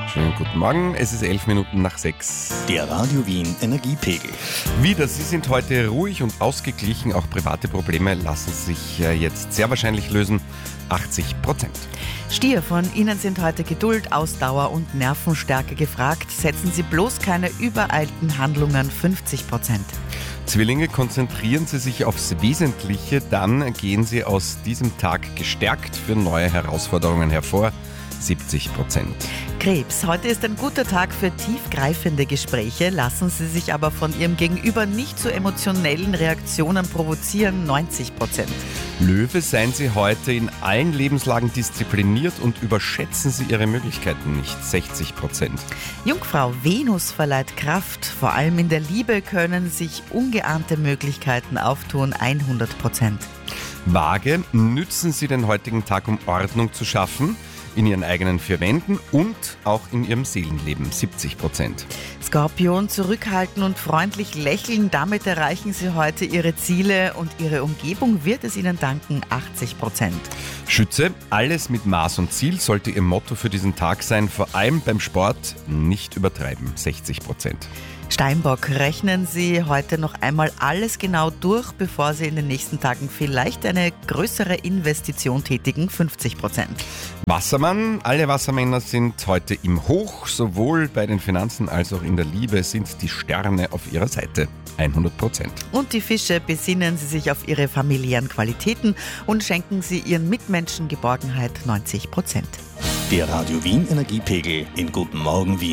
Schönen guten Morgen, es ist 11 Minuten nach 6. Der Radio Wien Energiepegel. Wieder, Sie sind heute ruhig und ausgeglichen. Auch private Probleme lassen sich jetzt sehr wahrscheinlich lösen. 80%. Stier, von Ihnen sind heute Geduld, Ausdauer und Nervenstärke gefragt. Setzen Sie bloß keine übereilten Handlungen. 50%. Zwillinge, konzentrieren Sie sich aufs Wesentliche, dann gehen Sie aus diesem Tag gestärkt für neue Herausforderungen hervor. 70%. Krebs, heute ist ein guter Tag für tiefgreifende Gespräche. Lassen Sie sich aber von Ihrem Gegenüber nicht zu emotionellen Reaktionen provozieren. 90%. Löwe, seien Sie heute in allen Lebenslagen diszipliniert und überschätzen Sie Ihre Möglichkeiten nicht. 60%. Jungfrau, Venus verleiht Kraft. Vor allem in der Liebe können sich ungeahnte Möglichkeiten auftun. 100%. Waage, nützen Sie den heutigen Tag, um Ordnung zu schaffen. In Ihren eigenen vier Wänden und auch in Ihrem Seelenleben. 70%. Skorpion, zurückhalten und freundlich lächeln. Damit erreichen Sie heute Ihre Ziele und Ihre Umgebung wird es Ihnen danken. 80%. Schütze, alles mit Maß und Ziel sollte Ihr Motto für diesen Tag sein. Vor allem beim Sport nicht übertreiben. 60%. Steinbock, rechnen Sie heute noch einmal alles genau durch, bevor Sie in den nächsten Tagen vielleicht eine größere Investition tätigen. 50%. Wassermann, alle Wassermänner sind heute im Hoch. Sowohl bei den Finanzen als auch in der Liebe sind die Sterne auf ihrer Seite. 100%. Und die Fische, besinnen Sie sich auf Ihre familiären Qualitäten und schenken Sie Ihren Mitmenschen Geborgenheit. 90%. Der Radio Wien Energiepegel in Guten Morgen Wien.